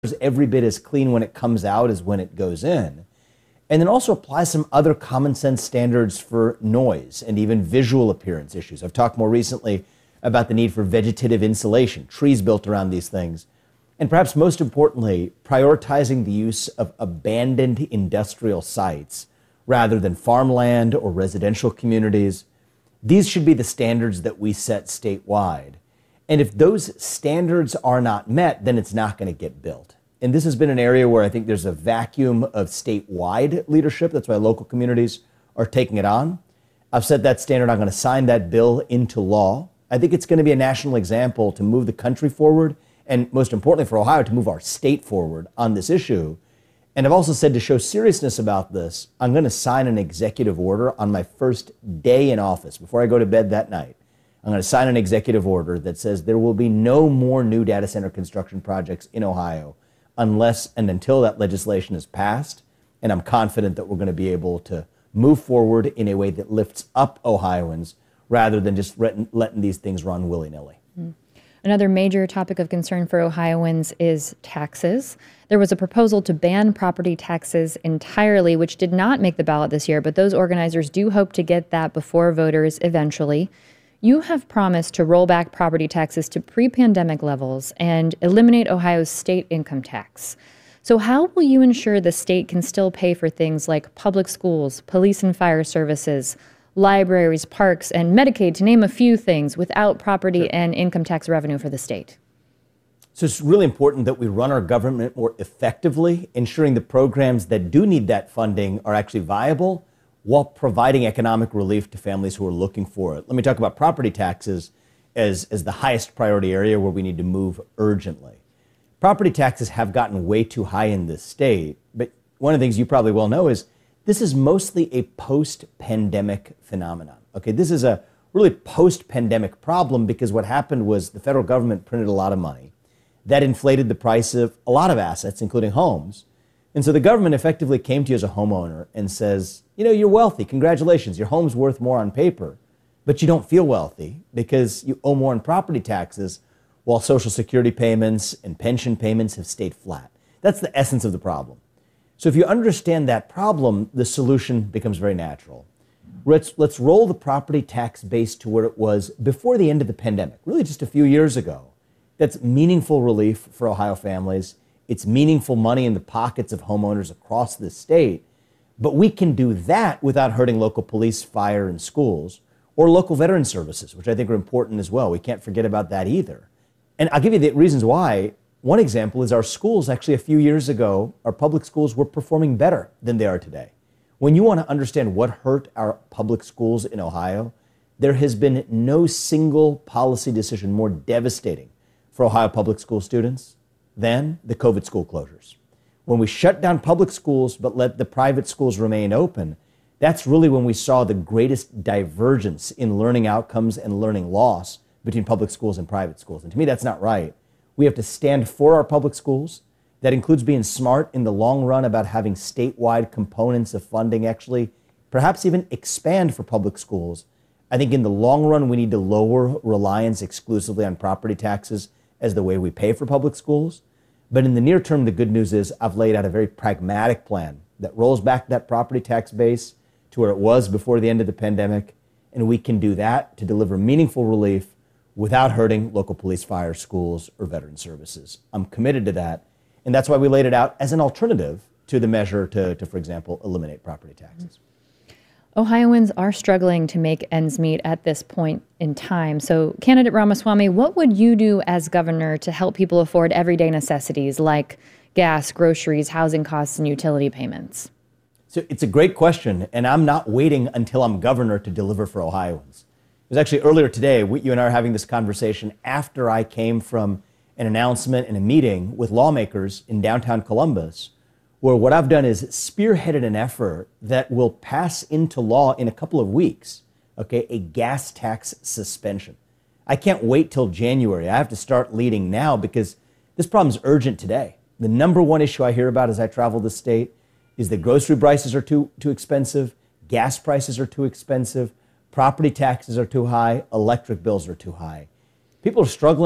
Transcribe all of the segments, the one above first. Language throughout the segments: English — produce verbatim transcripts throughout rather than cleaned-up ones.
is every bit as clean when it comes out as when it goes in. And then also apply some other common sense standards for noise and even visual appearance issues. I've talked more recently about the need for vegetative insulation, trees built around these things. And perhaps most importantly, prioritizing the use of abandoned industrial sites rather than farmland or residential communities. These should be the standards that we set statewide. And if those standards are not met, then it's not going to get built. And this has been an area where I think there's a vacuum of statewide leadership. That's why local communities are taking it on. I've set that standard. I'm going to sign that bill into law. I think it's going to be a national example to move the country forward, and most importantly for Ohio, to move our state forward on this issue. And I've also said, to show seriousness about this, I'm going to sign an executive order on my first day in office before I go to bed that night. I'm going to sign an executive order that says there will be no more new data center construction projects in Ohio unless and until that legislation is passed. And I'm confident that we're going to be able to move forward in a way that lifts up Ohioans rather than just letting, letting these things run willy-nilly. Mm. Another major topic of concern for Ohioans is taxes. There was a proposal to ban property taxes entirely, which did not make the ballot this year, but those organizers do hope to get that before voters eventually. You have promised to roll back property taxes to pre-pandemic levels and eliminate Ohio's state income tax. So how will you ensure the state can still pay for things like public schools, police and fire services, libraries, parks, and Medicaid, to name a few things, without property sure. and income tax revenue for the state? So it's really important that we run our government more effectively, ensuring the programs that do need that funding are actually viable while providing economic relief to families who are looking for it. Let me talk about property taxes as, as the highest priority area where we need to move urgently. Property taxes have gotten way too high in this state, but one of the things you probably well know is this is mostly a post-pandemic phenomenon. Okay, this is a really post-pandemic problem because what happened was the federal government printed a lot of money. That inflated the price of a lot of assets, including homes. And so the government effectively came to you as a homeowner and says, you know, you're wealthy, congratulations, your home's worth more on paper, but you don't feel wealthy because you owe more in property taxes while Social Security payments and pension payments have stayed flat. That's the essence of the problem. So if you understand that problem, the solution becomes very natural. Let's, let's roll the property tax base to where it was before the end of the pandemic, really just a few years ago. That's meaningful relief for Ohio families. It's meaningful money in the pockets of homeowners across the state. But we can do that without hurting local police, fire, and schools, or local veteran services, which I think are important as well. We can't forget about that either. And I'll give you the reasons why. One example is our schools. Actually, a few years ago, our public schools were performing better than they are today. When you want to understand what hurt our public schools in Ohio, there has been no single policy decision more devastating for Ohio public school students than the COVID school closures. When we shut down public schools but let the private schools remain open, that's really when we saw the greatest divergence in learning outcomes and learning loss between public schools and private schools. And to me, that's not right. We have to stand for our public schools. That includes being smart in the long run about having statewide components of funding actually perhaps even expand for public schools. I think in the long run, we need to lower reliance exclusively on property taxes as the way we pay for public schools. But in the near term, the good news is I've laid out a very pragmatic plan that rolls back that property tax base to where it was before the end of the pandemic. And we can do that to deliver meaningful relief without hurting local police, fire, schools, or veteran services. I'm committed to that. And that's why we laid it out as an alternative to the measure to, to for example, eliminate property taxes. Ohioans are struggling to make ends meet at this point in time. So, candidate Ramaswamy, what would you do as governor to help people afford everyday necessities like gas, groceries, housing costs, and utility payments? So it's a great question, and I'm not waiting until I'm governor to deliver for Ohioans. It was actually earlier today, we, you and I are having this conversation after I came from an announcement and a meeting with lawmakers in downtown Columbus, where what I've done is spearheaded an effort that will pass into law in a couple of weeks, okay, a gas tax suspension. I can't wait till January. I have to start leading now because this problem is urgent today. The number one issue I hear about as I travel the state is that grocery prices are too, too expensive, gas prices are too expensive, property taxes are too high, electric bills are too high. People are struggling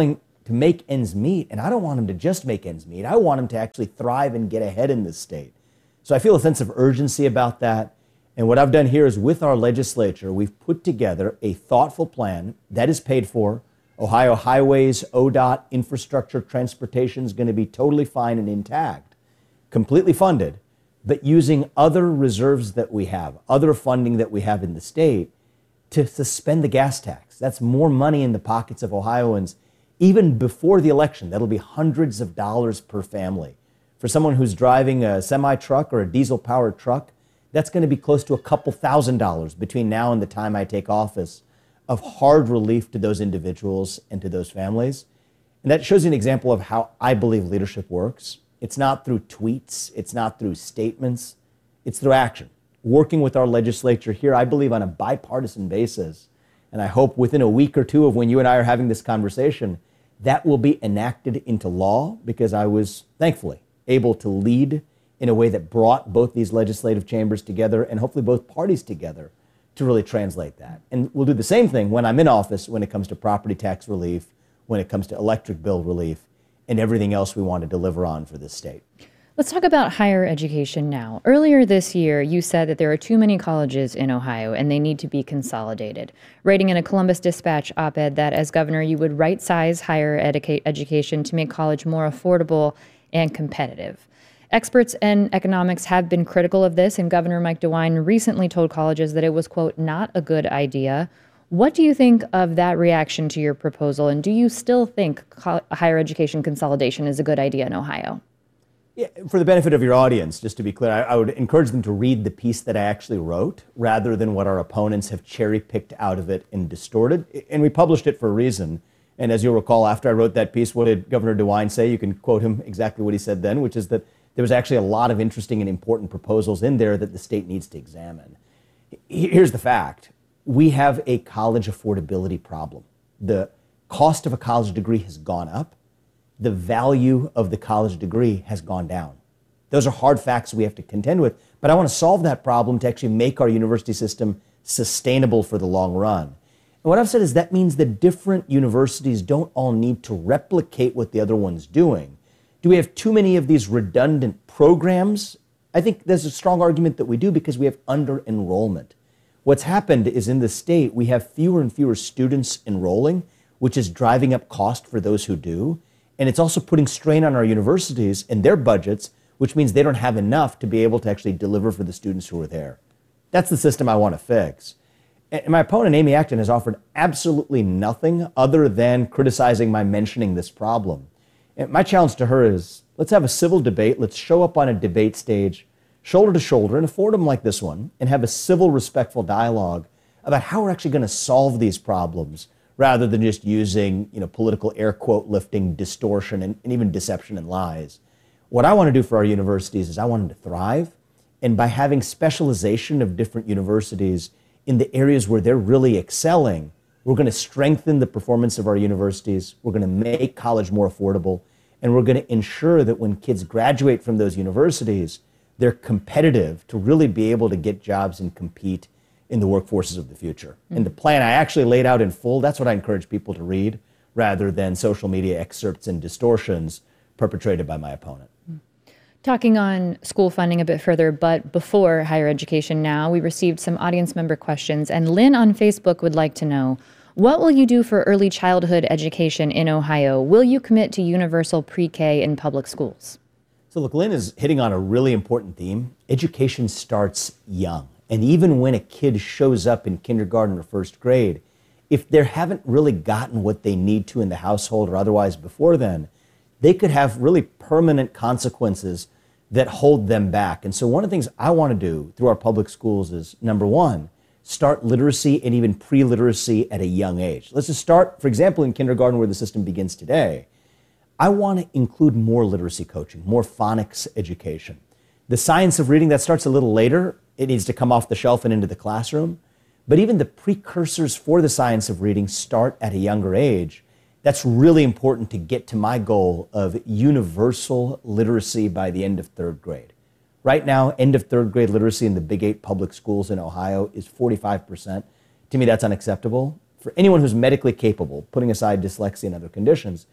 to make ends meet. And I don't want them to just make ends meet. I want them to actually thrive and get ahead in this state. So I feel a sense of urgency about that. And what I've done here is with our legislature, we've put together a thoughtful plan that is paid for. Ohio Highways, O D O T, infrastructure, transportation is going to be totally fine and intact, completely funded, but using other reserves that we have, other funding that we have in the state to suspend the gas tax. That's more money in the pockets of Ohioans, even before the election. That'll be hundreds of dollars per family. For someone who's driving a semi-truck or a diesel-powered truck, that's going to be close to a couple thousand dollars between now and the time I take office of hard relief to those individuals and to those families. And that shows you an example of how I believe leadership works. It's not through tweets, it's not through statements, it's through action. Working with our legislature here, I believe on a bipartisan basis, and I hope within a week or two of when you and I are having this conversation, that will be enacted into law, because I was, thankfully, able to lead in a way that brought both these legislative chambers together and hopefully both parties together to really translate that. And we'll do the same thing when I'm in office when it comes to property tax relief, when it comes to electric bill relief, and everything else we want to deliver on for this state. Let's talk about higher education now. Earlier this year, you said that there are too many colleges in Ohio and they need to be consolidated, writing in a Columbus Dispatch op-ed that as governor, you would right-size higher educa- education to make college more affordable and competitive. Experts in economics have been critical of this, and Governor Mike DeWine recently told colleges that it was, quote, not a good idea. What do you think of that reaction to your proposal, and do you still think co- higher education consolidation is a good idea in Ohio? Yeah, for the benefit of your audience, just to be clear, I, I would encourage them to read the piece that I actually wrote rather than what our opponents have cherry-picked out of it and distorted. And we published it for a reason. And as you'll recall, after I wrote that piece, what did Governor DeWine say? You can quote him exactly what he said then, which is that there was actually a lot of interesting and important proposals in there that the state needs to examine. Here's the fact. We have a college affordability problem. The cost of a college degree has gone up. The value of the college degree has gone down. Those are hard facts we have to contend with, but I want to solve that problem to actually make our university system sustainable for the long run. And what I've said is that means that different universities don't all need to replicate what the other one's doing. Do we have too many of these redundant programs? I think there's a strong argument that we do because we have under-enrollment. What's happened is in the state, we have fewer and fewer students enrolling, which is driving up cost for those who do. And it's also putting strain on our universities and their budgets, which means they don't have enough to be able to actually deliver for the students who are there. That's the system I want to fix. And my opponent, Amy Acton, has offered absolutely nothing other than criticizing my mentioning this problem. And my challenge to her is, let's have a civil debate. Let's show up on a debate stage, shoulder to shoulder, in a forum like this one, and have a civil, respectful dialogue about how we're actually going to solve these problems, rather than just using, you know, political air quote lifting, distortion, and, and even deception and lies. What I want to do for our universities is I want them to thrive. And by having specialization of different universities in the areas where they're really excelling, we're going to strengthen the performance of our universities. We're going to make college more affordable. And we're going to ensure that when kids graduate from those universities, they're competitive to really be able to get jobs and compete in the workforces of the future. Mm. And the plan I actually laid out in full, that's what I encourage people to read, rather than social media excerpts and distortions perpetrated by my opponent. Mm. Talking on school funding a bit further, but before higher education now, we received some audience member questions, and Lynn on Facebook would like to know, what will you do for early childhood education in Ohio? Will you commit to universal pre-K in public schools? So look, Lynn is hitting on a really important theme. Education starts young. And even when a kid shows up in kindergarten or first grade, if they haven't really gotten what they need to in the household or otherwise before then, they could have really permanent consequences that hold them back. And so one of the things I want to do through our public schools is, number one, start literacy and even pre-literacy at a young age. Let's just start, for example, in kindergarten where the system begins today. I want to include more literacy coaching, more phonics education. The science of reading, that starts a little later. It needs to come off the shelf and into the classroom. But even the precursors for the science of reading start at a younger age. That's really important to get to my goal of universal literacy by the end of third grade. Right now, end of third grade literacy in the Big Eight public schools in Ohio is forty-five percent. To me, that's unacceptable. For anyone who's medically capable, putting aside dyslexia and other conditions,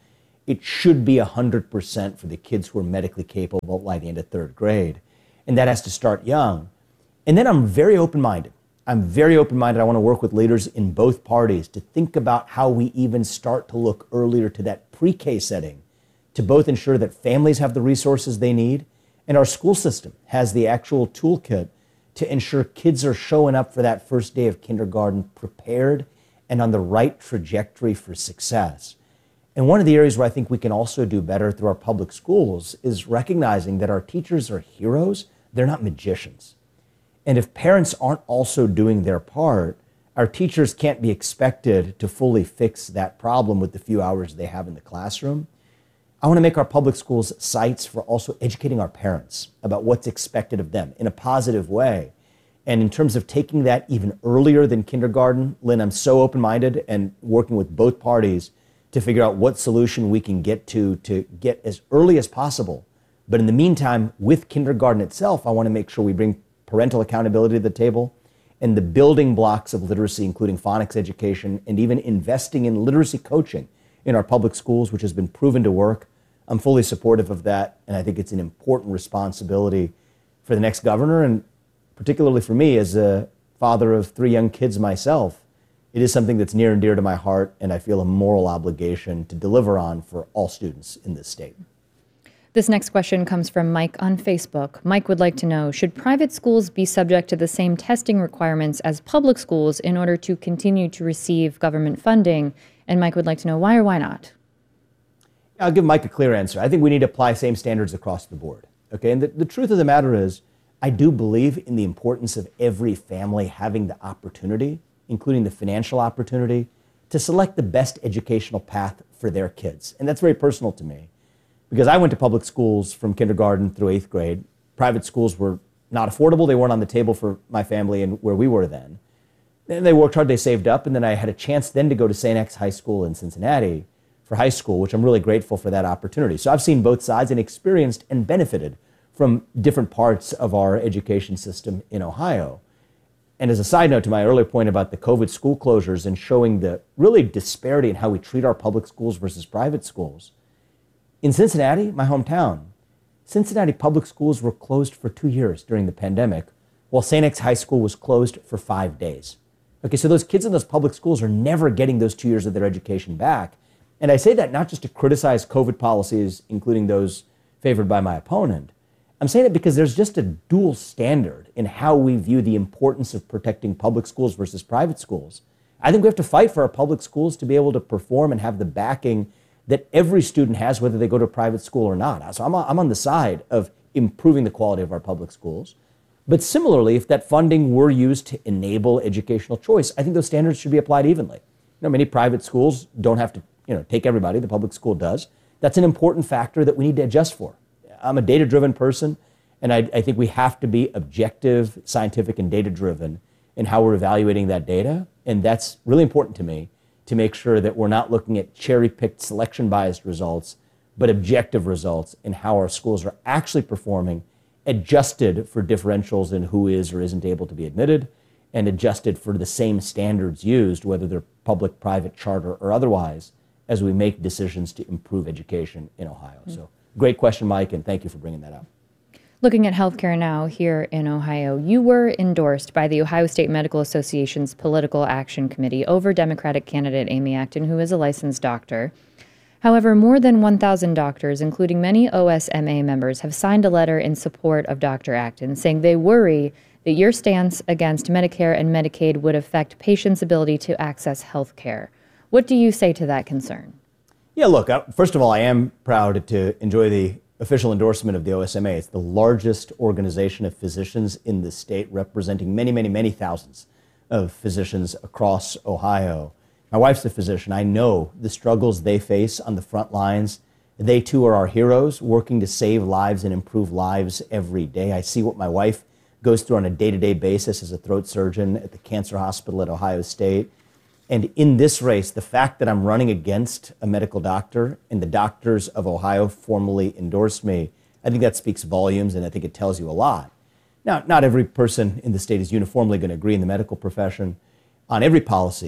it should be one hundred percent for the kids who are medically capable by the end of third grade. And that has to start young. And then I'm very open-minded. I'm very open-minded. I want to work with leaders in both parties to think about how we even start to look earlier to that pre-K setting to both ensure that families have the resources they need and our school system has the actual toolkit to ensure kids are showing up for that first day of kindergarten prepared and on the right trajectory for success. And one of the areas where I think we can also do better through our public schools is recognizing that our teachers are heroes, they're not magicians. And if parents aren't also doing their part, our teachers can't be expected to fully fix that problem with the few hours they have in the classroom. I want to make our public schools sites for also educating our parents about what's expected of them in a positive way. And in terms of taking that even earlier than kindergarten, Lynn, I'm so open-minded and working with both parties to figure out what solution we can get to to get as early as possible. But in the meantime, with kindergarten itself, I want to make sure we bring parental accountability to the table and the building blocks of literacy, including phonics education, and even investing in literacy coaching in our public schools, which has been proven to work. I'm fully supportive of that, and I think it's an important responsibility for the next governor, and particularly for me as a father of three young kids myself. It is something that's near and dear to my heart, and I feel a moral obligation to deliver on for all students in this state. This next question comes from Mike on Facebook. Mike would like to know, should private schools be subject to the same testing requirements as public schools in order to continue to receive government funding? And Mike would like to know why or why not? I'll give Mike a clear answer. I think we need to apply same standards across the board. Okay, and the, the truth of the matter is, I do believe in the importance of every family having the opportunity, including the financial opportunity, to select the best educational path for their kids. And that's very personal to me, because I went to public schools from kindergarten through eighth grade. Private schools were not affordable. They weren't on the table for my family and where we were then. And they worked hard, they saved up, and then I had a chance then to go to Saint X High School in Cincinnati for high school, which I'm really grateful for that opportunity. So I've seen both sides and experienced and benefited from different parts of our education system in Ohio. And as a side note to my earlier point about the COVID school closures and showing the really disparity in how we treat our public schools versus private schools, in Cincinnati, my hometown, Cincinnati public schools were closed for two years during the pandemic, while Saint X High School was closed for five days. Okay, so those kids in those public schools are never getting those two years of their education back. And I say that not just to criticize COVID policies, including those favored by my opponent. I'm saying it because there's just a dual standard in how we view the importance of protecting public schools versus private schools. I think we have to fight for our public schools to be able to perform and have the backing that every student has, whether they go to a private school or not. So I'm, I'm on the side of improving the quality of our public schools. But similarly, if that funding were used to enable educational choice, I think those standards should be applied evenly. You know, many private schools don't have to, you know, take everybody. The public school does. That's an important factor that we need to adjust for. I'm a data-driven person, and I, I think we have to be objective, scientific, and data-driven in how we're evaluating that data. And that's really important to me, to make sure that we're not looking at cherry-picked, selection-biased results, but objective results in how our schools are actually performing, adjusted for differentials in who is or isn't able to be admitted, and adjusted for the same standards used, whether they're public, private, charter, or otherwise, as we make decisions to improve education in Ohio. Mm-hmm. So great question, Mike, and thank you for bringing that up. Looking at healthcare now here in Ohio, you were endorsed by the Ohio State Medical Association's Political Action Committee over Democratic candidate Amy Acton, who is a licensed doctor. However, more than one thousand doctors, including many O S M A members, have signed a letter in support of Doctor Acton, saying they worry that your stance against Medicare and Medicaid would affect patients' ability to access health care. What do you say to that concern? Yeah, look, first of all, I am proud to enjoy the official endorsement of the O S M A. It's the largest organization of physicians in the state, representing many, many, many thousands of physicians across Ohio. My wife's a physician. I know the struggles they face on the front lines. They too are our heroes, working to save lives and improve lives every day. I see what my wife goes through on a day-to-day basis as a throat surgeon at the Cancer Hospital at Ohio State. And in this race, the fact that I'm running against a medical doctor and the doctors of Ohio formally endorsed me, I think that speaks volumes, and I think it tells you a lot. Now, not every person in the state is uniformly going to agree in the medical profession on every policy,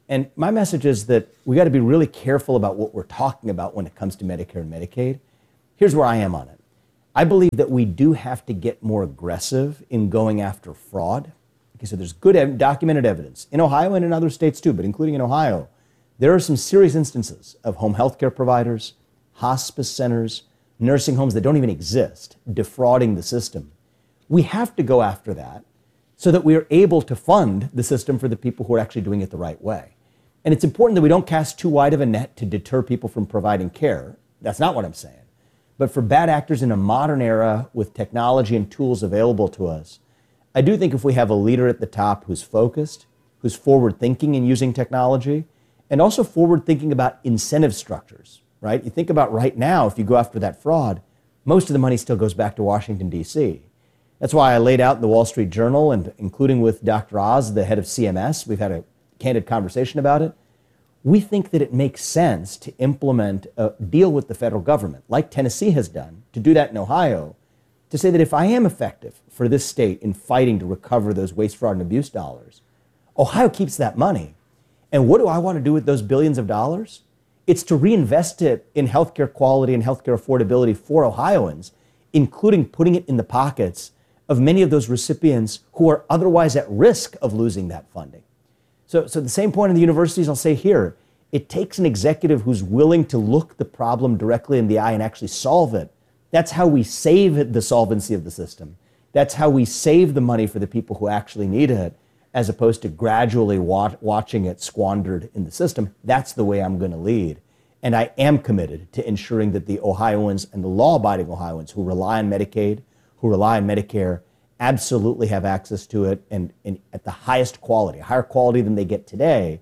And my message is that we got to be really careful about what we're talking about when it comes to Medicare and Medicaid. Here's where I am on it. I believe that we do have to get more aggressive in going after fraud. Okay, so there's good ev- documented evidence in Ohio and in other states too, but including in Ohio, there are some serious instances of home health care providers, hospice centers, nursing homes that don't even exist, defrauding the system. We have to go after that so that we are able to fund the system for the people who are actually doing it the right way. And it's important that we don't cast too wide of a net to deter people from providing care. That's not what I'm saying. But for bad actors in a modern era with technology and tools available to us, I do think if we have a leader at the top who's focused, who's forward-thinking in using technology, and also forward-thinking about incentive structures, right? You think about right now, if you go after that fraud, most of the money still goes back to Washington, D C. That's why I laid out in the Wall Street Journal, and including with Doctor Oz, the head of C M S, we've had a candid conversation about it. We think that it makes sense to implement a deal with the federal government, like Tennessee has done, to do that in Ohio, to say that if I am effective for this state in fighting to recover those waste, fraud, and abuse dollars, Ohio keeps that money. And what do I want to do with those billions of dollars? It's to reinvest it in healthcare quality and healthcare affordability for Ohioans, including putting it in the pockets of many of those recipients who are otherwise at risk of losing that funding. So, so the same point in the universities, I'll say here, it takes an executive who's willing to look the problem directly in the eye and actually solve it. That's how we save the solvency of the system. That's how we save the money for the people who actually need it, as opposed to gradually wa- watching it squandered in the system. That's the way I'm going to lead. And I am committed to ensuring that the Ohioans and the law-abiding Ohioans who rely on Medicaid, who rely on Medicare, absolutely have access to it and, and at the highest quality, higher quality than they get today,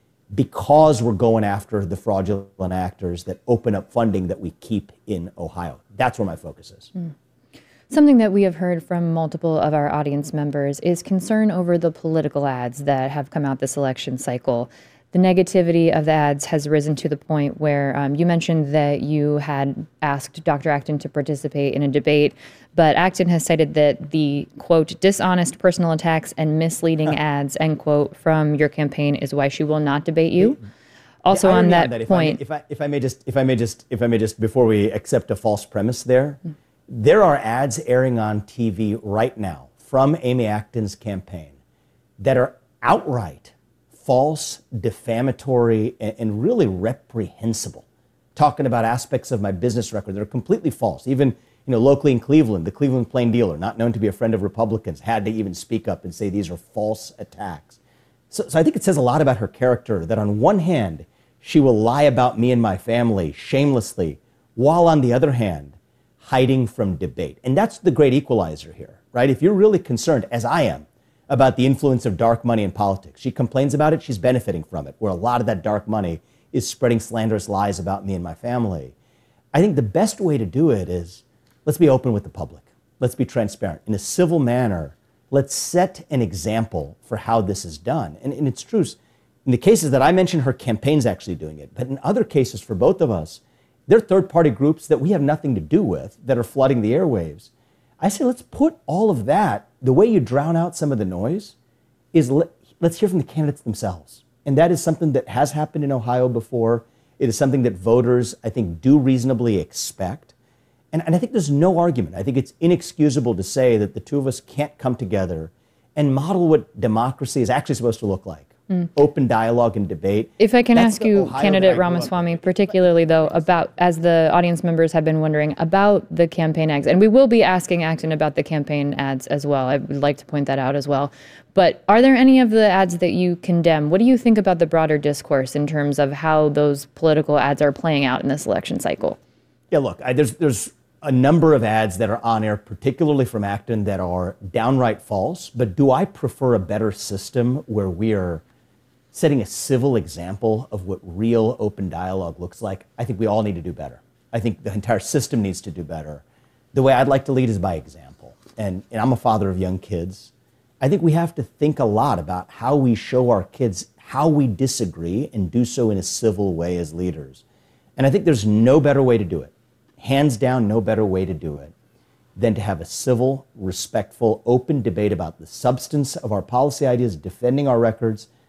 because we're going after the fraudulent actors that open up funding that we keep in Ohio. That's where my focus is. Mm. Something that we have heard from multiple of our audience members is concern over the political ads that have come out this election cycle. The negativity of the ads has risen to the point where um, you mentioned that you had asked Doctor Acton to participate in a debate, but Acton has cited that the, quote, dishonest personal attacks and misleading huh. ads, end quote, from your campaign is why she will not debate you. Also on that, that if point. I may, if, I, if I may just, if I may just, if I may just, before we accept a false premise there, mm. there are ads airing on T V right now from Amy Acton's campaign that are outright false, defamatory, and, and really reprehensible, talking about aspects of my business record that are completely false. Even, you know, locally in Cleveland, the Cleveland Plain Dealer, not known to be a friend of Republicans, had to even speak up and say these are false attacks. So, so I think it says a lot about her character that on one hand, she will lie about me and my family shamelessly, while on the other hand, hiding from debate. And that's the great equalizer here, right? If you're really concerned, as I am, about the influence of dark money in politics. She complains about it, she's benefiting from it, where a lot of that dark money is spreading slanderous lies about me and my family. I think the best way to do it is, let's be open with the public. Let's be transparent. In a civil manner, let's set an example for how this is done. And, and it's true, in the cases that I mentioned, her campaign's actually doing it. But in other cases, for both of us, they're third-party groups that we have nothing to do with that are flooding the airwaves. I say, let's put all of that, the way you drown out some of the noise is let, let's hear from the candidates themselves. And that is something that has happened in Ohio before. It is something that voters, I think, do reasonably expect. And, and I think there's no argument. I think it's inexcusable to say that the two of us can't come together and model what democracy is actually supposed to look like. Mm. Open dialogue and debate. If I can That's ask you, candidate Ramaswamy, particularly though, about, as the audience members have been wondering, about the campaign ads, and we will be asking Acton about the campaign ads as well. I would like to point that out as well. But are there any of the ads that you condemn? What do you think about the broader discourse in terms of how those political ads are playing out in this election cycle? Yeah, look, I, there's there's a number of ads that are on air, particularly from Acton, that are downright false. But do I prefer a better system where we are setting a civil example of what real open dialogue looks like? I think we all need to do better. I think the entire system needs to do better. The way I'd like to lead is by example. And, and I'm a father of young kids. I think we have to think a lot about how we show our kids how we disagree and do so in a civil way as leaders. And I think there's no better way to do it, hands down, no better way to do it than to have a civil, respectful, open debate about the substance of our policy ideas, defending our records,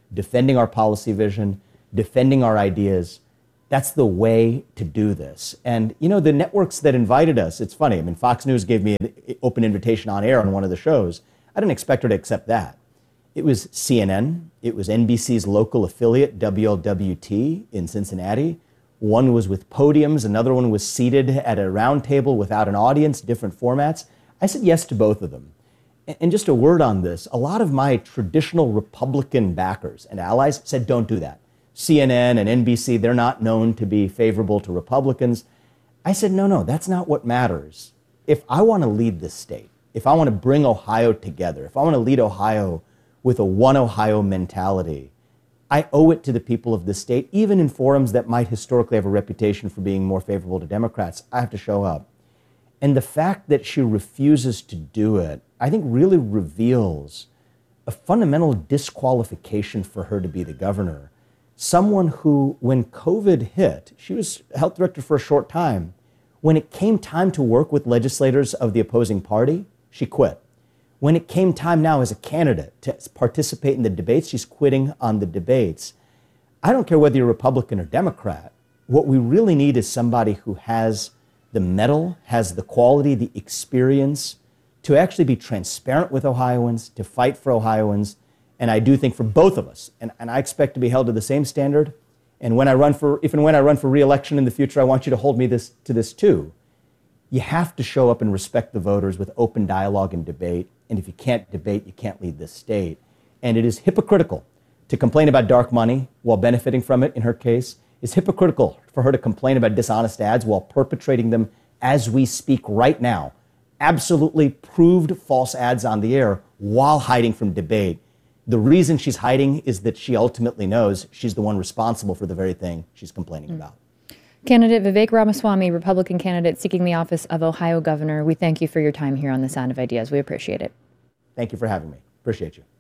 defending our policy vision, defending our ideas. That's the way to do this. And, you know, the networks that invited us, it's funny. I mean, Fox News gave me an open invitation on air on one of the shows. I didn't expect her to accept that. It was C N N. It was N B C's local affiliate, W L W T, in Cincinnati. One was with podiums. Another one was seated at a round table without an audience, different formats. I said yes to both of them. And just a word on this, a lot of my traditional Republican backers and allies said, don't do that. C N N and N B C, they're not known to be favorable to Republicans. I said, no, no, that's not what matters. If I want to lead this state, if I want to bring Ohio together, if I want to lead Ohio with a one Ohio mentality, I owe it to the people of this state, even in forums that might historically have a reputation for being more favorable to Democrats. I have to show up. And the fact that she refuses to do it, I think really reveals a fundamental disqualification for her to be the governor. Someone who, when COVID hit, she was health director for a short time. When it came time to work with legislators of the opposing party, she quit. When it came time now as a candidate to participate in the debates, she's quitting on the debates. I don't care whether you're Republican or Democrat. What we really need is somebody who has the mettle, has the quality, the experience to actually be transparent with Ohioans, to fight for Ohioans. And I do think for both of us, and, and I expect to be held to the same standard. And when I run for, if and when I run for re-election in the future, I want you to hold me this, to this too. You have to show up and respect the voters with open dialogue and debate. And if you can't debate, you can't lead this state. And it is hypocritical to complain about dark money while benefiting from it, in her case. It's hypocritical for her to complain about dishonest ads while perpetrating them as we speak right now. Absolutely proved false ads on the air while hiding from debate. The reason she's hiding is that she ultimately knows she's the one responsible for the very thing she's complaining mm. about. Candidate Vivek Ramaswamy, Republican candidate seeking the office of Ohio governor, we thank you for your time here on The Sound of Ideas. We appreciate it. Thank you for having me. Appreciate you.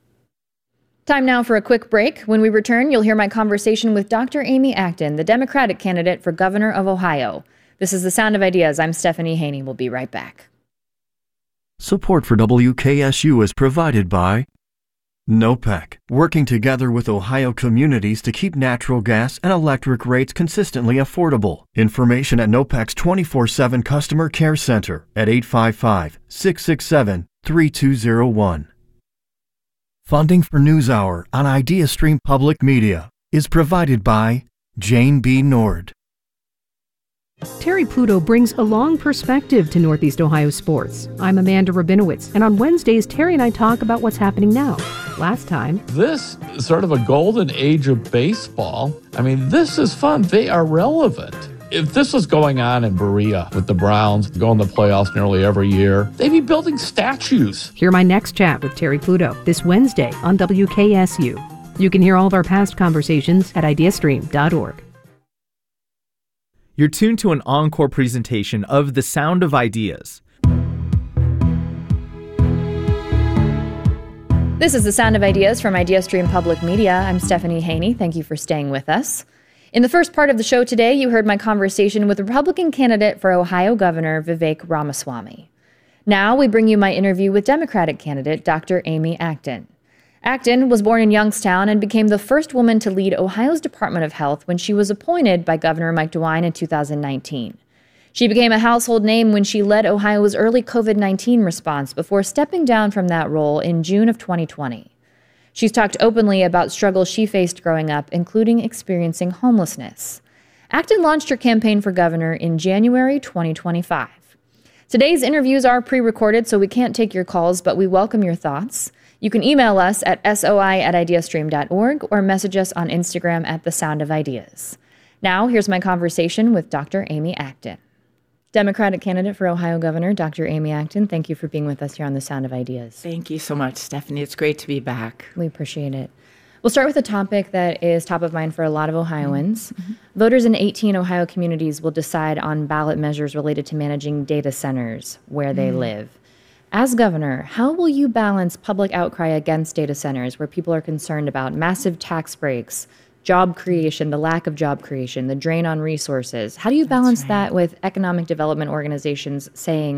Time now for a quick break. When we return, you'll hear my conversation with Doctor Amy Acton, the Democratic candidate for governor of Ohio. This is The Sound of Ideas. I'm Stephanie Haney. We'll be right back. Support for W K S U is provided by NOPEC, working together with Ohio communities to keep natural gas and electric rates consistently affordable. Information at NOPEC's twenty-four seven Customer Care Center at eight five five, six six seven, three two zero one. Funding for NewsHour on IdeaStream Public Media is provided by Jane B. Nord. Terry Pluto brings a long perspective to Northeast Ohio sports. I'm Amanda Rabinowitz, and on Wednesdays, Terry and I talk about what's happening now. Last time, this is sort of a golden age of baseball. I mean, this is fun. They are relevant. If this was going on in Berea with the Browns, going to the playoffs nearly every year, they'd be building statues. Hear my next chat with Terry Pluto this Wednesday on W K S U. You can hear all of our past conversations at ideastream dot org. You're tuned to an encore presentation of The Sound of Ideas. This is The Sound of Ideas from IdeaStream Public Media. I'm Stephanie Haney. Thank you for staying with us. In the first part of the show today, you heard my conversation with Republican candidate for Ohio Governor Vivek Ramaswamy. Now we bring you my interview with Democratic candidate Doctor Amy Acton. Acton was born in Youngstown and became the first woman to lead Ohio's Department of Health when she was appointed by Governor Mike DeWine in two thousand nineteen. She became a household name when she led Ohio's early COVID nineteen response before stepping down from that role in June of twenty twenty. She's talked openly about struggles she faced growing up, including experiencing homelessness. Acton launched her campaign for governor in January twenty twenty-five. Today's interviews are pre-recorded, so we can't take your calls, but we welcome your thoughts. You can email us at soi at ideastream dot org or message us on Instagram at The Sound of Ideas. Now, here's my conversation with Doctor Amy Acton. Democratic candidate for Ohio Governor, Doctor Amy Acton, thank you for being with us here on The Sound of Ideas. Thank you so much, Stephanie. It's great to be back. We appreciate it. We'll start with a topic that is top of mind for a lot of Ohioans. Mm-hmm. Voters in eighteen Ohio communities will decide on ballot measures related to managing data centers where mm-hmm. they live. As governor, how will you balance public outcry against data centers where people are concerned about massive tax breaks, job creation, the lack of job creation, the drain on resources? How do you balance right. that with economic development organizations saying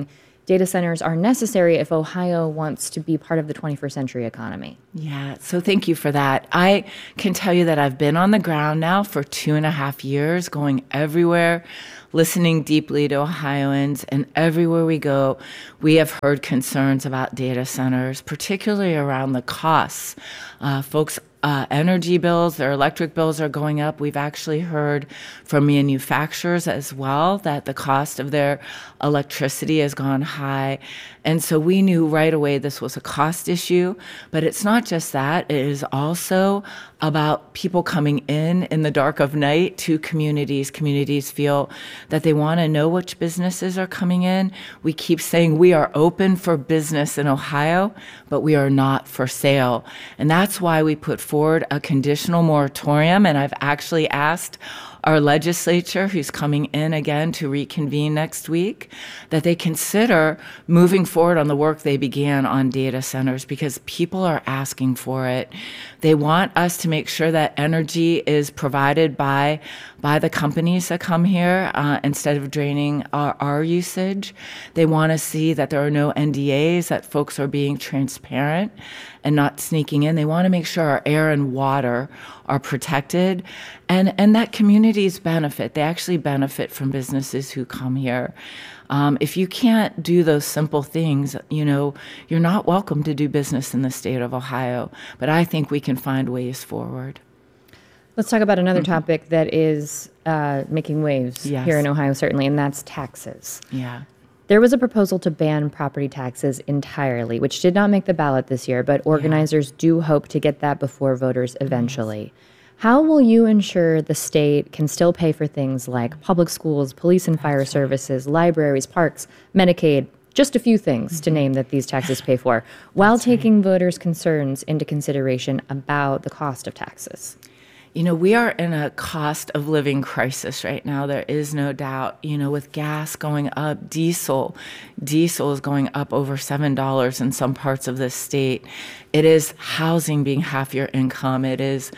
data centers are necessary if Ohio wants to be part of the twenty-first century economy. Yeah, so thank you for that. I can tell you that I've been on the ground now for two and a half years, going everywhere, listening deeply to Ohioans, and everywhere we go, we have heard concerns about data centers, particularly around the costs. Uh, folks Uh, energy bills, their electric bills are going up. We've actually heard from manufacturers as well that the cost of their electricity has gone high. And so we knew right away this was a cost issue. But it's not just that. It is also about people coming in in the dark of night to communities. Communities feel that they want to know which businesses are coming in. We keep saying we are open for business in Ohio, but we are not for sale. And that's why we put forward a conditional moratorium. And I've actually asked our legislature, who's coming in again to reconvene next week, that they consider moving forward on the work they began on data centers, because people are asking for it. They want us to make sure that energy is provided by by the companies that come here uh, instead of draining our, our usage. They want to see that there are no N D As, that folks are being transparent and not sneaking in. They want to make sure our air and water are protected, and, and that communities benefit. They actually benefit from businesses who come here. Um, if you can't do those simple things, you know, you're not welcome to do business in the state of Ohio. But I think we can find ways forward. Let's talk about another mm-hmm. topic that is uh, making waves yes. here in Ohio, certainly, and that's taxes. Yeah. There was a proposal to ban property taxes entirely, which did not make the ballot this year, but organizers yeah. do hope to get that before voters eventually. Yes. How will you ensure the state can still pay for things like public schools, police and fire That's services, right. libraries, parks, Medicaid, just a few things mm-hmm. to name that these taxes pay for, while That's taking right. voters' concerns into consideration about the cost of taxes? You know, we are in a cost of living crisis right now. There is no doubt. You know, with gas going up, diesel, diesel is going up over seven dollars in some parts of this state. It is housing being half your income. It is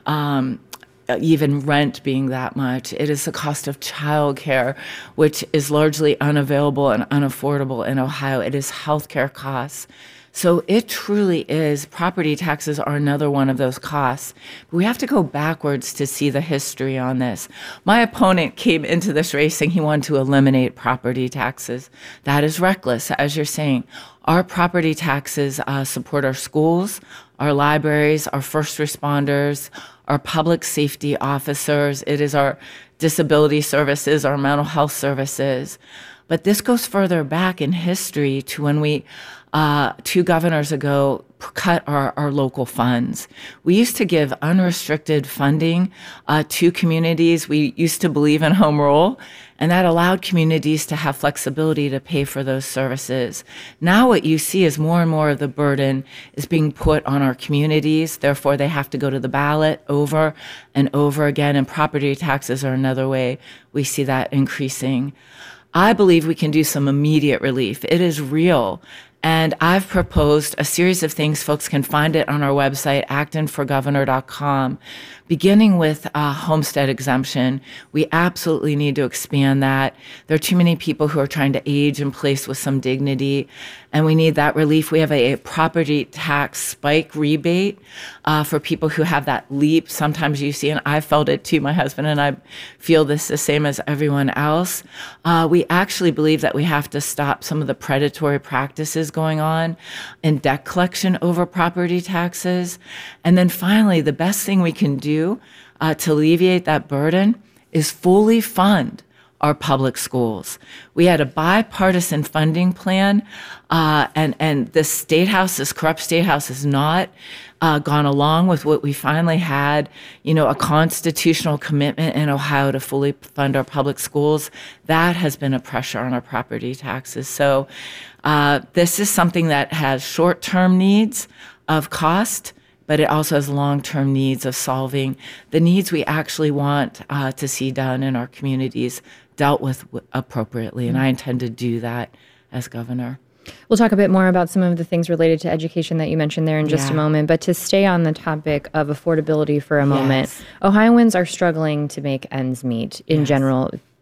um, even rent being that much. It is the cost of childcare, which is largely unavailable and unaffordable in Ohio. It is healthcare costs. So it truly is. Property taxes are another one of those costs. We have to go backwards to see the history on this. My opponent came into this race saying he wanted to eliminate property taxes. That is reckless, as you're saying. Our property taxes uh, support our schools, our libraries, our first responders, our public safety officers. It is our disability services, our mental health services. But this goes further back in history to when we Uh, two governors ago cut our, our local funds. We used to give unrestricted funding uh, to communities. We used to believe in home rule, and that allowed communities to have flexibility to pay for those services. Now what you see is more and more of the burden is being put on our communities. Therefore, they have to go to the ballot over and over again, and property taxes are another way we see that increasing. I believe we can do some immediate relief. It is real. And I've proposed a series of things. Folks can find it on our website, acton for governor dot com, beginning with a homestead exemption. We absolutely need to expand that. There are too many people who are trying to age in place with some dignity, and we need that relief. We have a, a property tax spike rebate uh, for people who have that leap. Sometimes you see, and I felt it too, my husband and I feel this the same as everyone else. Uh, we actually believe that we have to stop some of the predatory practices going on in debt collection over property taxes. And then finally, the best thing we can do uh, to alleviate that burden is fully fund our public schools. We had a bipartisan funding plan, uh, and, and the State House, this corrupt State House, has not uh, gone along with what we finally had, you know, a constitutional commitment in Ohio to fully fund our public schools. That has been a pressure on our property taxes. So uh, this is something that has short-term needs of cost, but it also has long-term needs of solving the needs we actually want uh, to see done in our communities, dealt with appropriately. And I intend to do that as governor. We'll talk a bit more about some of the things related to education that you mentioned there in just yeah. a moment. But to stay on the topic of affordability for a moment, yes. Ohioans are struggling to make ends meet in yes. general.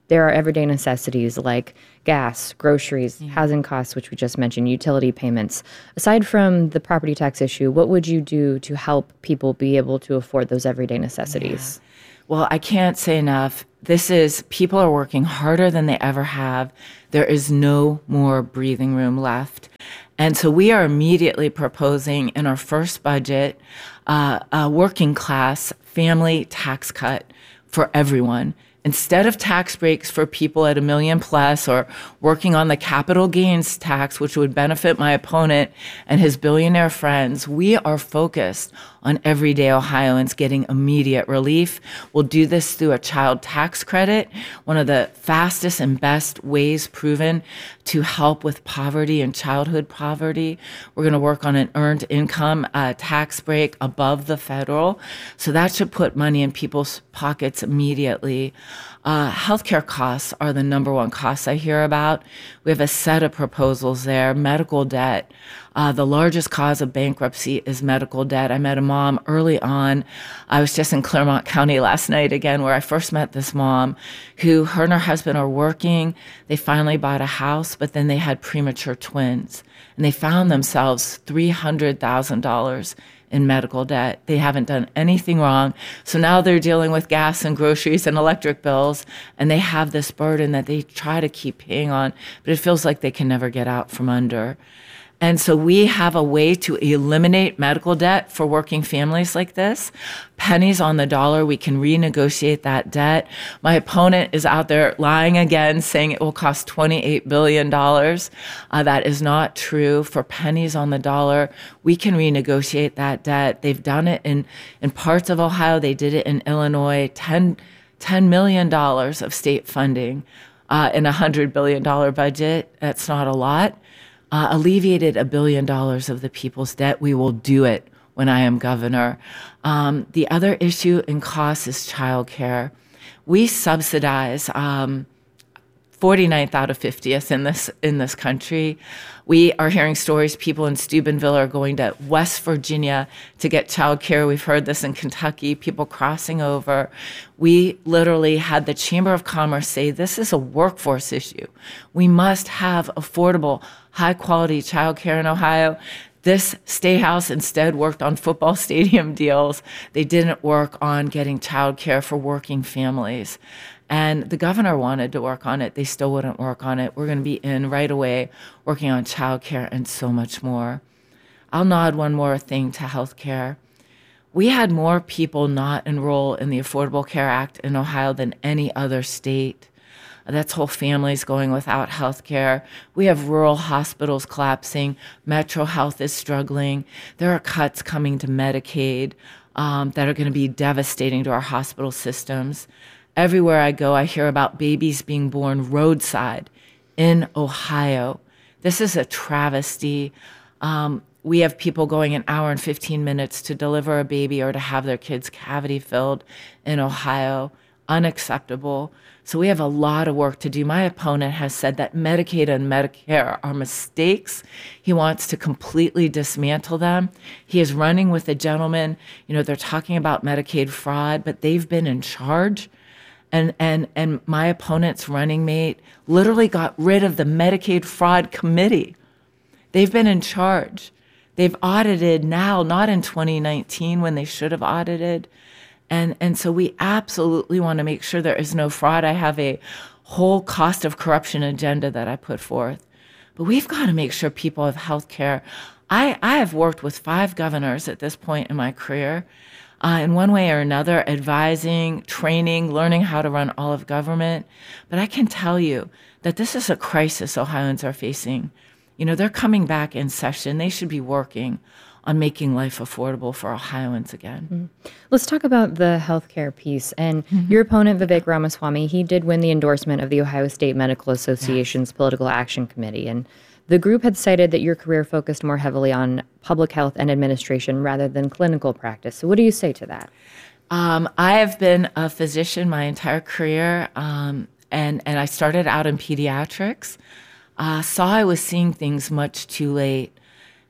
there are everyday necessities like gas, groceries, yeah. housing costs, which we just mentioned, utility payments. Aside from the property tax issue, what would you do to help people be able to afford those everyday necessities? Yeah. Well, I can't say enough. This is, people are working harder than they ever have. There is no more breathing room left. And so we are immediately proposing in our first budget uh, a working class family tax cut for everyone. Instead of tax breaks for people at a million plus or working on the capital gains tax, which would benefit my opponent and his billionaire friends, we are focused on everyday Ohioans getting immediate relief. We'll do this through a child tax credit, one of the fastest and best ways proven to help with poverty and childhood poverty. We're going to work on an earned income uh, tax break above the federal. So that should put money in people's pockets immediately. Uh, healthcare costs are the number one costs I hear about. We have a set of proposals there. Medical debt. Uh, the largest cause of bankruptcy is medical debt. I met a mom early on. I was just in Claremont County last night again, where I first met this mom who, her and her husband are working. They finally bought a house, but then they had premature twins. And they found themselves three hundred thousand dollars in medical debt. They haven't done anything wrong. So now they're dealing with gas and groceries and electric bills, and they have this burden that they try to keep paying on, but it feels like they can never get out from under. And so we have a way to eliminate medical debt for working families like this. Pennies on the dollar, we can renegotiate that debt. My opponent is out there lying again, saying it will cost twenty-eight billion dollars. Uh, that is not true. For pennies on the dollar, we can renegotiate that debt. They've done it in, in parts of Ohio. They did it in Illinois, ten, ten million dollars of state funding uh, in a one hundred billion dollars budget. That's not a lot. Uh, alleviated a billion dollars of the people's debt. We will do it when I am governor. Um, the other issue in costs is childcare. We subsidize um, forty-ninth out of fiftieth in this in this country. We are hearing stories. People in Steubenville are going to West Virginia to get childcare. We've heard this in Kentucky. People crossing over. We literally had the Chamber of Commerce say this is a workforce issue. We must have affordable, high-quality childcare in Ohio. This State House instead worked on football stadium deals. They didn't work on getting childcare for working families. And the governor wanted to work on it. They still wouldn't work on it. We're going to be in right away working on childcare and so much more. I'll nod one more thing to healthcare. We had more people not enroll in the Affordable Care Act in Ohio than any other state. That's whole families going without health care. We have rural hospitals collapsing. Metro Health is struggling. There are cuts coming to Medicaid um, that are going to be devastating to our hospital systems. Everywhere I go, I hear about babies being born roadside in Ohio. This is a travesty. Um, we have people going an hour and fifteen minutes to deliver a baby or to have their kids cavity filled in Ohio. Unacceptable. So we have a lot of work to do. My opponent has said that Medicaid and Medicare are mistakes. He wants to completely dismantle them. He is running with a gentleman. You know, they're talking about Medicaid fraud, but they've been in charge. And, and, and my opponent's running mate literally got rid of the Medicaid fraud committee. They've been in charge. They've audited now, not in twenty nineteen when they should have audited. And, and so we absolutely want to make sure there is no fraud. I have a whole cost of corruption agenda that I put forth. But we've got to make sure people have health care. I, I have worked with five governors at this point in my career, uh, in one way or another, advising, training, learning how to run all of government. But I can tell you that this is a crisis Ohioans are facing. You know, they're coming back in session. They should be working on making life affordable for Ohioans again. Mm-hmm. Let's talk about the healthcare piece. And mm-hmm. your opponent, Vivek Ramaswamy, he did win the endorsement of the Ohio State Medical Association's yes. Political Action Committee. And the group had cited that your career focused more heavily on public health and administration rather than clinical practice. So what do you say to that? Um, I have been a physician my entire career, um, and, and I started out in pediatrics. Uh, saw I was seeing things much too late.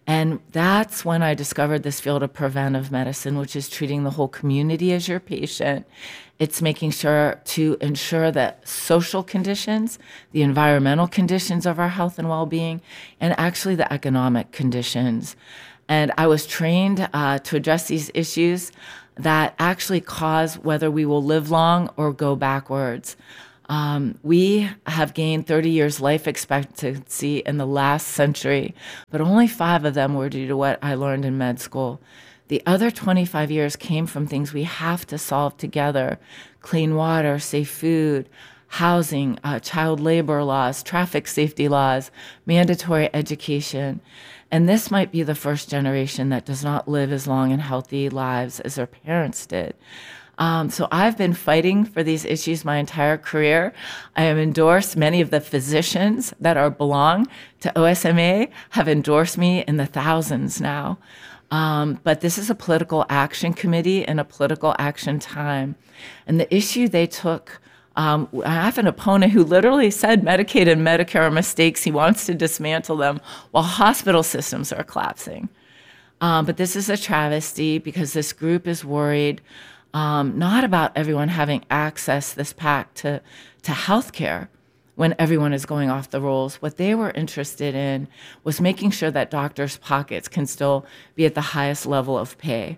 And that's when I discovered this field of preventive medicine, which is treating the whole community as your patient. It's making sure to ensure that social conditions, the environmental conditions of our health and well-being, and actually the economic conditions. And I was trained uh, to address these issues that actually cause whether we will live long or go backwards. Um, we have gained thirty years life expectancy in the last century, but only five of them were due to what I learned in med school. The other twenty-five years came from things we have to solve together: clean water, safe food, housing, uh, child labor laws, traffic safety laws, mandatory education. And this might be the first generation that does not live as long and healthy lives as their parents did. Um, so I've been fighting for these issues my entire career. I have endorsed many of the physicians that are belong to O S M A have endorsed me in the thousands now. Um, but this is a political action committee and a political action time. And the issue they took, um, I have an opponent who literally said Medicaid and Medicare are mistakes. He wants to dismantle them while hospital systems are collapsing. Um, but this is a travesty because this group is worried Um, not about everyone having access, this PAC, to, to health care when everyone is going off the rolls. What they were interested in was making sure that doctors' pockets can still be at the highest level of pay.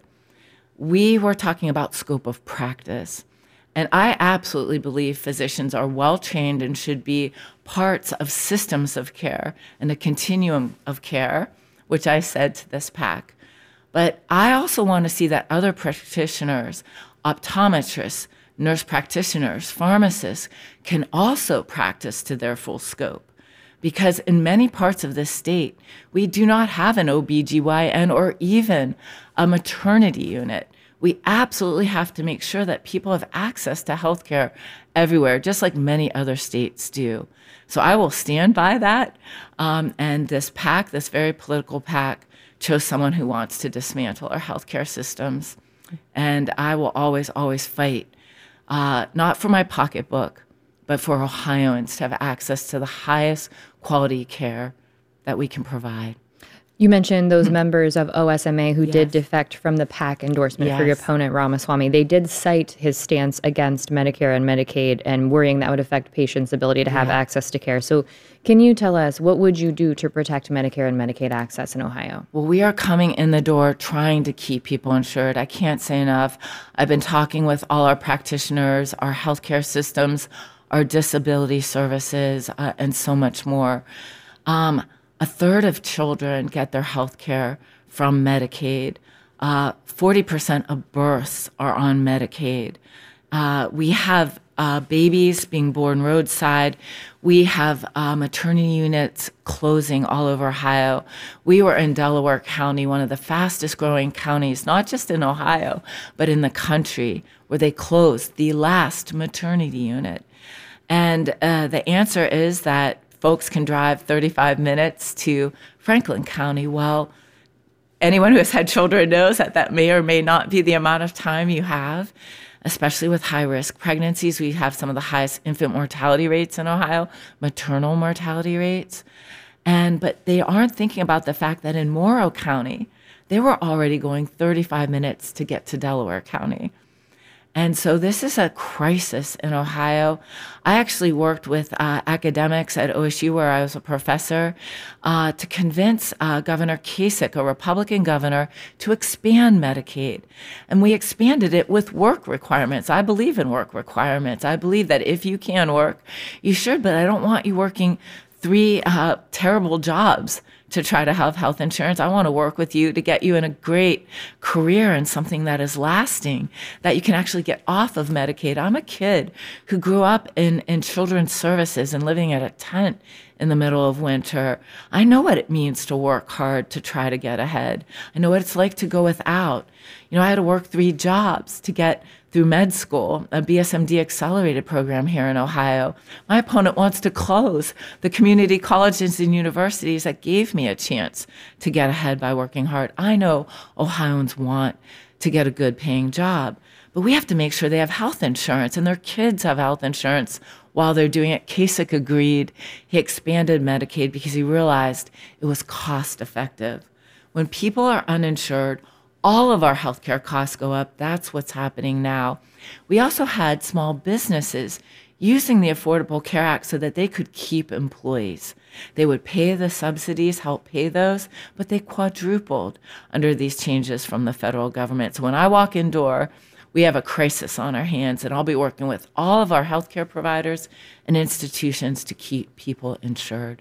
We were talking about scope of practice. And I absolutely believe physicians are well-trained and should be parts of systems of care and a continuum of care, which I said to this PAC. But I also want to see that other practitioners, optometrists, nurse practitioners, pharmacists can also practice to their full scope. Because in many parts of this state, we do not have an O B G Y N or even a maternity unit. We absolutely have to make sure that people have access to healthcare everywhere, just like many other states do. So I will stand by that. Um, and this PAC, this very political PAC, chose someone who wants to dismantle our healthcare systems. And I will always, always fight, uh, not for my pocketbook, but for Ohioans to have access to the highest quality care that we can provide. You mentioned those members of O S M A who Yes. did defect from the PAC endorsement for your Yes. opponent, Ramaswamy. They did cite his stance against Medicare and Medicaid and worrying that would affect patients' ability to have Yeah. access to care. So can you tell us, what would you do to protect Medicare and Medicaid access in Ohio? Well, we are coming in the door trying to keep people insured. I can't say enough. I've been talking with all our practitioners, our healthcare systems, our disability services, uh, and so much more. Um, A third of children get their health care from Medicaid. Uh, forty percent of births are on Medicaid. Uh, we have uh, babies being born roadside. We have uh, maternity units closing all over Ohio. We were in Delaware County, one of the fastest growing counties, not just in Ohio, but in the country, where they closed the last maternity unit. And uh, the answer is that folks can drive thirty-five minutes to Franklin County. Well, anyone who has had children knows that that may or may not be the amount of time you have, especially with high-risk pregnancies. We have some of the highest infant mortality rates in Ohio, maternal mortality rates. And but they aren't thinking about the fact that in Morrow County, they were already going thirty-five minutes to get to Delaware County. And so this is a crisis in Ohio. I actually worked with uh, academics at O S U, where I was a professor, uh, to convince uh, Governor Kasich, a Republican governor, to expand Medicaid. And we expanded it with work requirements. I believe in work requirements. I believe that if you can work, you should, but I don't want you working three uh, terrible jobs to try to have health insurance. I want to work with you to get you in a great career and something that is lasting, that you can actually get off of Medicaid. I'm a kid who grew up in, in children's services and living at a tent in the middle of winter. I know what it means to work hard to try to get ahead. I know what it's like to go without. You know, I had to work three jobs to get through med school, a B S M D accelerated program here in Ohio. My opponent wants to close the community colleges and universities that gave me a chance to get ahead by working hard. I know Ohioans want to get a good paying job, but we have to make sure they have health insurance and their kids have health insurance while they're doing it. Kasich agreed. He expanded Medicaid because he realized it was cost effective. When people are uninsured, all of our healthcare costs go up. That's what's happening now. We also had small businesses using the Affordable Care Act so that they could keep employees. They would pay the subsidies, help pay those, but they quadrupled under these changes from the federal government. So when I walk indoor, we have a crisis on our hands, and I'll be working with all of our healthcare providers and institutions to keep people insured.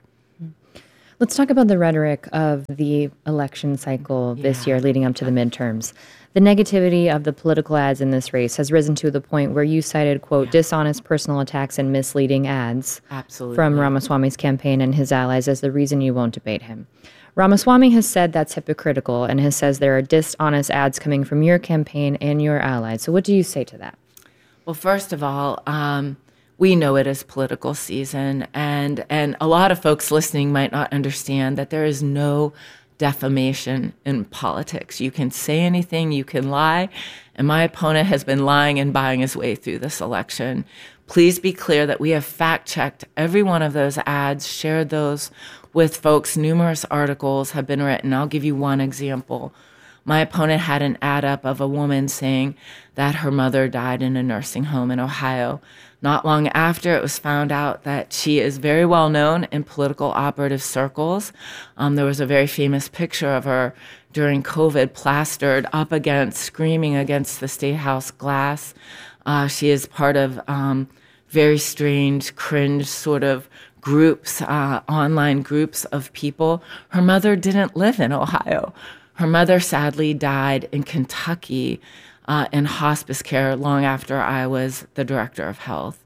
Let's talk about the rhetoric of the election cycle this Yeah. year leading up to the midterms. The negativity of the political ads in this race has risen to the point where you cited, quote, dishonest personal attacks and misleading ads Absolutely. from Ramaswamy's campaign and his allies as the reason you won't debate him. Ramaswamy has said that's hypocritical and has says there are dishonest ads coming from your campaign and your allies. So what do you say to that? Well, first of all, um, we know it is political season, and, and a lot of folks listening might not understand that there is no defamation in politics. You can say anything, you can lie, and my opponent has been lying and buying his way through this election. Please be clear that we have fact-checked every one of those ads, shared those with folks. Numerous articles have been written. I'll give you one example. My opponent had an ad up of a woman saying that her mother died in a nursing home in Ohio. Not long after, it was found out that she is very well known in political operative circles. Um, there was a very famous picture of her during COVID plastered up against, screaming against the State House glass. Uh, she is part of um, very strange, cringe sort of groups, uh, online groups of people. Her mother didn't live in Ohio. Her mother sadly died in Kentucky uh, in hospice care long after I was the director of health.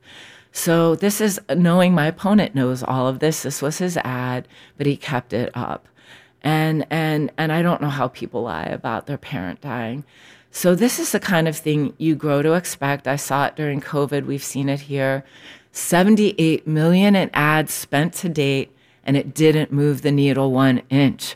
So this is knowing my opponent knows all of this. This was his ad, but he kept it up. And and and I don't know how people lie about their parent dying. So this is the kind of thing you grow to expect. I saw it during COVID. We've seen it here. seventy-eight million in ads spent to date, and it didn't move the needle one inch.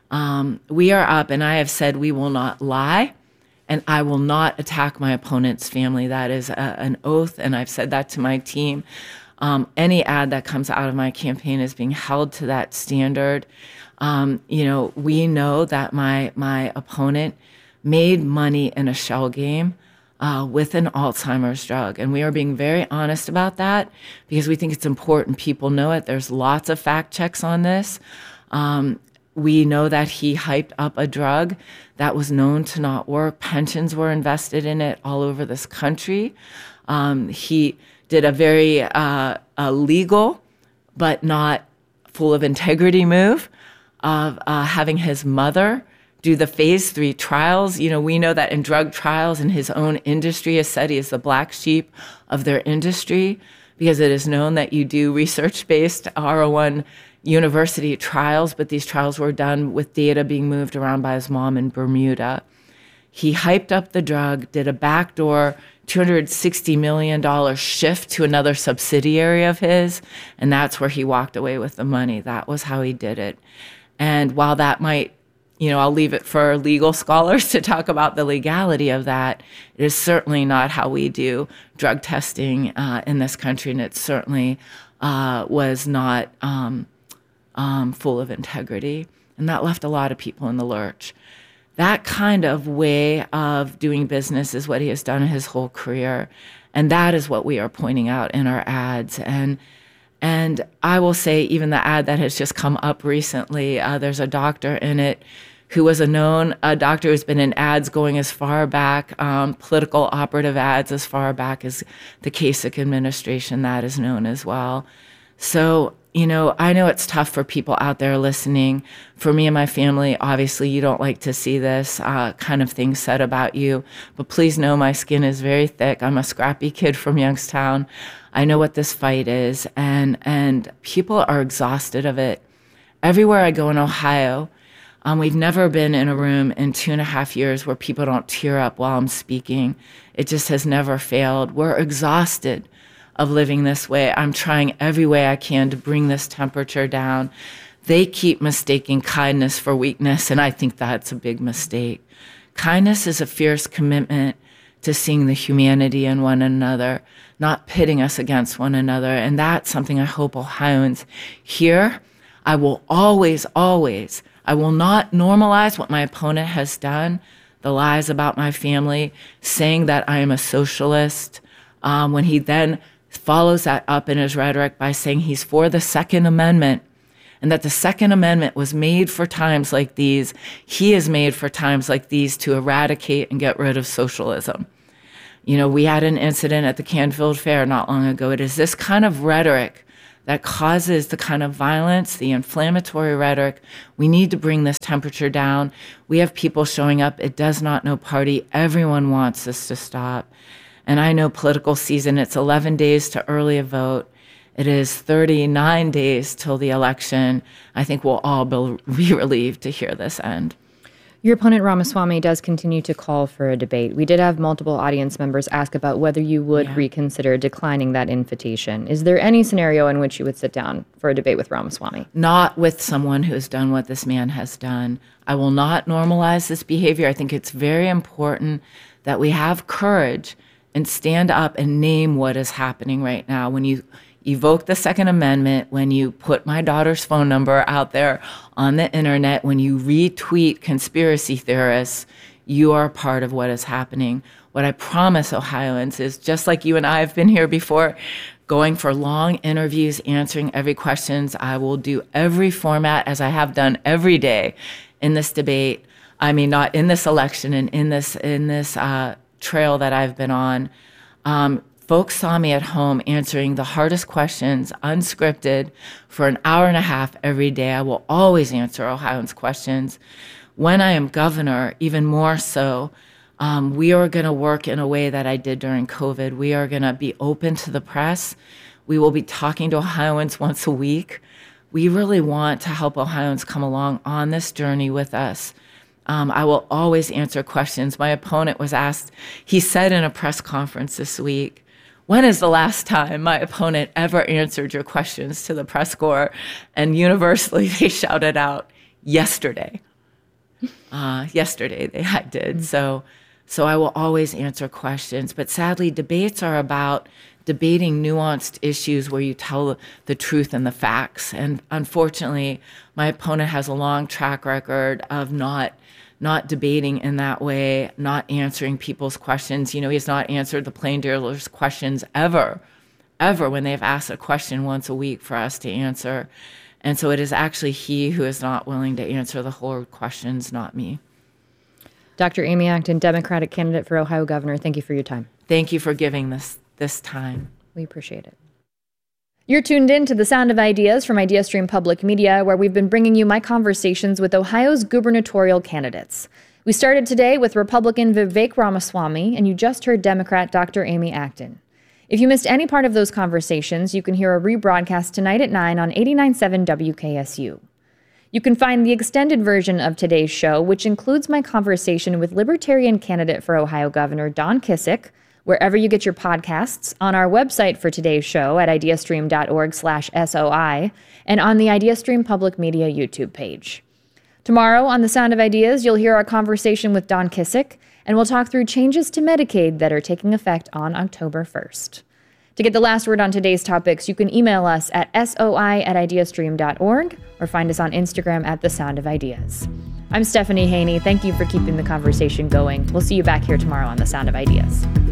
Um, we are up, and I have said we will not lie, and I will not attack my opponent's family. That is a, an oath, and I've said that to my team. Um, any ad that comes out of my campaign is being held to that standard. Um, you know, we know that my my opponent made money in a shell game uh, with an Alzheimer's drug, and we are being very honest about that because we think it's important people know it. There's lots of fact checks on this. Um, We know that he hyped up a drug that was known to not work. Pensions were invested in it all over this country. Um, he did a very uh, a legal but not full of integrity move of uh, having his mother do the phase three trials. You know, we know that in drug trials in his own industry, has said he is the black sheep of their industry because it is known that you do research-based R O one university trials, but these trials were done with data being moved around by his mom in Bermuda. He hyped up the drug, did a backdoor two hundred sixty million dollars shift to another subsidiary of his, and that's where he walked away with the money. That was how he did it. And while that might, you know, I'll leave it for legal scholars to talk about the legality of that, it is certainly not how we do drug testing uh, in this country, and it certainly uh, was not um, Um, full of integrity, and that left a lot of people in the lurch. That kind of way of doing business is what he has done his whole career, and that is what we are pointing out in our ads. And and I will say, even the ad that has just come up recently, uh, there's a doctor in it who was a known a doctor who's been in ads going as far back, um, political operative ads as far back as the Kasich administration. That is known as well. So, you know, I know it's tough for people out there listening. For me and my family, obviously, you don't like to see this uh, kind of thing said about you. But please know my skin is very thick. I'm a scrappy kid from Youngstown. I know what this fight is, and and people are exhausted of it. Everywhere I go in Ohio, um, we've never been in a room in two and a half years where people don't tear up while I'm speaking. It just has never failed. We're exhausted of living this way. I'm trying every way I can to bring this temperature down. They keep mistaking kindness for weakness, and I think that's a big mistake. Kindness is a fierce commitment to seeing the humanity in one another, not pitting us against one another, and that's something I hope Ohioans hear. I will always, always I will not normalize what my opponent has done, the lies about my family, saying that I am a socialist, um, when he then follows that up in his rhetoric by saying he's for the Second Amendment and that the Second Amendment was made for times like these. He is made for times like these to eradicate and get rid of socialism. You know, we had an incident at the Canfield Fair not long ago. It is this kind of rhetoric that causes the kind of violence, the inflammatory rhetoric. We need to bring this temperature down. We have people showing up. It does not know party. Everyone wants this to stop. And I know political season, it's eleven days to early a vote. It is thirty-nine days till the election. I think we'll all be relieved to hear this end. Your opponent, Ramaswamy, does continue to call for a debate. We did have multiple audience members ask about whether you would yeah. reconsider declining that invitation. Is there any scenario in which you would sit down for a debate with Ramaswamy? Not with someone who has done what this man has done. I will not normalize this behavior. I think it's very important that we have courage and stand up and name what is happening right now. When you evoke the Second Amendment, when you put my daughter's phone number out there on the internet, when you retweet conspiracy theorists, you are part of what is happening. What I promise Ohioans is, just like you and I have been here before, going for long interviews, answering every questions. I will do every format as I have done every day in this debate. I mean, not in this election and in this in this uh, trail that I've been on. Um, Folks saw me at home answering the hardest questions, unscripted, for an hour and a half every day. I will always answer Ohioans' questions. When I am governor, even more so, um, we are going to work in a way that I did during COVID. We are going to be open to the press. We will be talking to Ohioans once a week. We really want to help Ohioans come along on this journey with us. Um, I will always answer questions. My opponent was asked, he said in a press conference this week, when is the last time my opponent ever answered your questions to the press corps? And universally, they shouted out, yesterday. Uh, yesterday, they I did. Mm-hmm. So, so I will always answer questions. But sadly, debates are about debating nuanced issues where you tell the truth and the facts. And unfortunately, my opponent has a long track record of not not debating in that way, not answering people's questions. You know, he's not answered the plain dealer's questions ever, ever when they've asked a question once a week for us to answer. And so it is actually he who is not willing to answer the whole questions, not me. Doctor Amy Acton, Democratic candidate for Ohio governor, thank you for your time. Thank you for giving this this time. We appreciate it. You're tuned in to The Sound of Ideas from IdeaStream Public Media, where we've been bringing you my conversations with Ohio's gubernatorial candidates. We started today with Republican Vivek Ramaswamy, and you just heard Democrat Doctor Amy Acton. If you missed any part of those conversations, you can hear a rebroadcast tonight at nine on eighty-nine point seven W K S U. You can find the extended version of today's show, which includes my conversation with Libertarian candidate for Ohio Governor Don Kissick, wherever you get your podcasts, on our website for today's show at ideastream.org slash SOI, and on the IdeaStream Public Media YouTube page. Tomorrow on The Sound of Ideas, you'll hear our conversation with Don Kissick, and we'll talk through changes to Medicaid that are taking effect on October first. To get the last word on today's topics, you can email us at soi at ideastream.org or find us on Instagram at The Sound of Ideas. I'm Stephanie Haney. Thank you for keeping the conversation going. We'll see you back here tomorrow on The Sound of Ideas.